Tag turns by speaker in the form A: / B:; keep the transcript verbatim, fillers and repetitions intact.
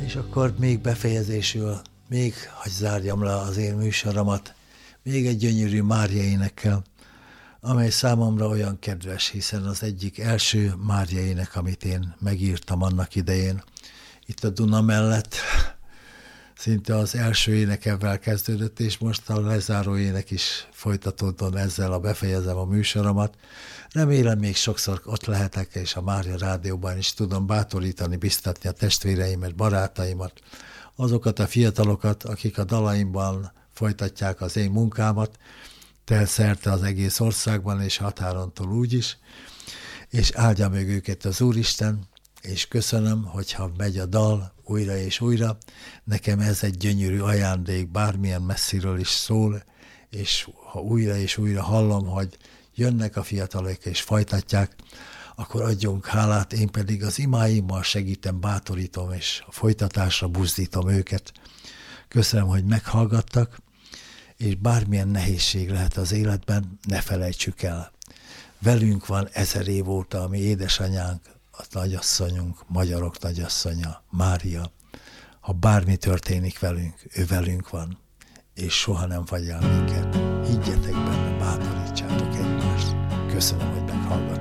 A: És akkor még befejezésül, még hagy zárjam le az én műsoromat, még egy gyönyörű Mária énekkel, amely számomra olyan kedves, hiszen az egyik első Mária ének, amit én megírtam annak idején, itt a Duna mellett, szinte az első énekemvel kezdődött, és most a lezáró ének is folytatódom ezzel, a befejezem a műsoromat. Remélem még sokszor ott lehetek, és a Mária Rádióban is tudom bátorítani, biztatni a testvéreimet, barátaimat, azokat a fiatalokat, akik a dalaimban folytatják az én munkámat, szerte az egész országban és határon túl úgy is, és áldja meg őket az Úristen, és köszönöm, hogyha megy a dal újra és újra, nekem ez egy gyönyörű ajándék, bármilyen messziről is szól, és ha újra és újra hallom, hogy jönnek a fiatalok és folytatják, akkor adjunk hálát, én pedig az imáimmal segítem, bátorítom, és a folytatásra buzdítom őket. Köszönöm, hogy meghallgattak, és bármilyen nehézség lehet az életben, ne felejtsük el. Velünk van ezer év óta a mi édesanyánk, a nagyasszonyunk, magyarok nagyasszonya, Mária. Ha bármi történik velünk, ő velünk van, és soha nem fagy el minket. Higgyetek benne, bátorítsátok egymást. Köszönöm, hogy meghallgattak.